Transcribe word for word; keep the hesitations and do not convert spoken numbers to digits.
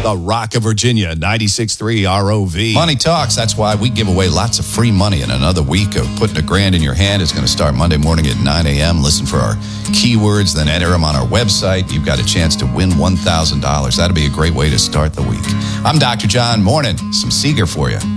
The Rock of Virginia, ninety-six point three R O V. Money talks. That's why we give away lots of free money. And another week of putting a grand in your hand is going to start Monday morning at nine a.m. Listen for our keywords, then enter them on our website. You've got a chance to win one thousand dollars. That'll be a great way to start the week. I'm Doctor John. Morning. Some Seeger for you.